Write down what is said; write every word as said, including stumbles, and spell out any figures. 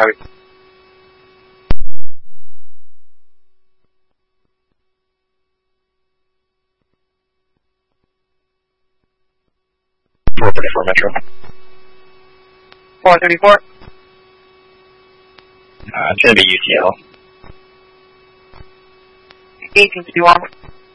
Copy. four thirty-four Metro. four thirty-four. Uh, it's going to be U T L. eighteen fifty-one.